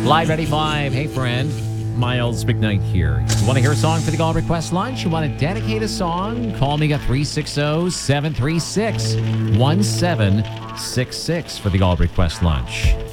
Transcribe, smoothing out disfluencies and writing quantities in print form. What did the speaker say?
Live 95. Hey, friend. Miles McKnight here. You want to hear a song for the Call Request Lunch? You want to dedicate a song? Call me at 360-736-1766 for the Call Request Lunch.